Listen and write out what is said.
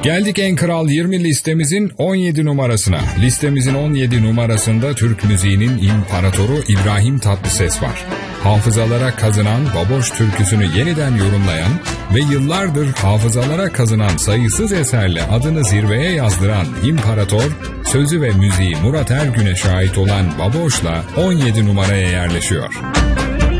Geldik en kral 20 listemizin 17 numarasına. Listemizin 17 numarasında Türk müziğinin imparatoru İbrahim Tatlıses var. Hafızalara kazınan Baboş türküsünü yeniden yorumlayan ve yıllardır hafızalara kazınan sayısız eserle adını zirveye yazdıran İmparator, sözü ve müziği Murat Ergün'e şahit olan Baboş'la 17 numaraya yerleşiyor.